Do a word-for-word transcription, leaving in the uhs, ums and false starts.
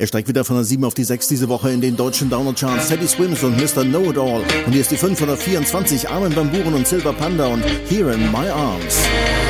Er steigt wieder von der sieben auf die sechs diese Woche in den deutschen Downer-Charts. Teddy Swims und Mister Know-It-All. Und hier ist die fünfhundertvierundzwanzig, Armin van Buuren und Silver Panda und Here in My Arms.